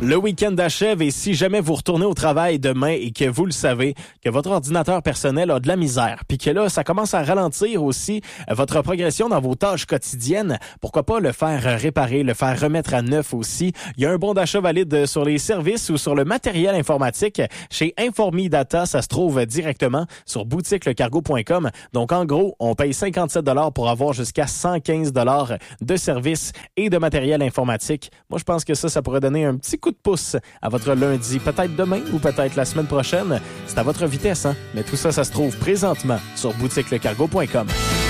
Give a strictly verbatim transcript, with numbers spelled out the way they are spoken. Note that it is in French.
Le week-end achève et si jamais vous retournez au travail demain et que vous le savez, que votre ordinateur personnel a de la misère, puis que là, ça commence à ralentir aussi votre progression dans vos tâches quotidiennes, pourquoi pas le faire réparer, le faire remettre à neuf aussi. Il y a un bon d'achat valide sur les services ou sur le matériel informatique. Chez Informi Data, ça se trouve directement sur boutique le cargo point com. Donc, en gros, on paye cinquante-sept dollars pour avoir jusqu'à cent quinze dollars de services et de matériel informatique. Moi, je pense que ça, ça pourrait donner un petit coup de pouce à votre lundi, peut-être demain ou peut-être la semaine prochaine. C'est à votre vitesse, hein? Mais tout ça, ça se trouve présentement sur boutique le cargo point com.